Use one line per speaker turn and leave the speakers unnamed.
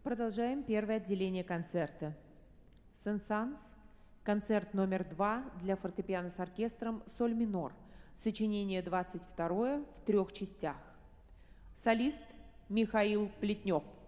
Продолжаем первое отделение концерта. Сен-Санс, концерт номер 2 для фортепиано с оркестром «Соль минор», сочинение 22 в 3 частях. Солист Михаил Плетнев.